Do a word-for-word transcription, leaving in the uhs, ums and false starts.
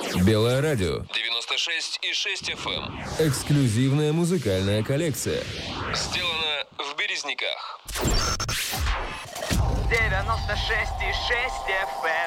Белое радио. девяносто шесть и шесть эф эм. Эксклюзивная музыкальная коллекция. Сделано в Березниках. девяносто шесть и шесть эф эм.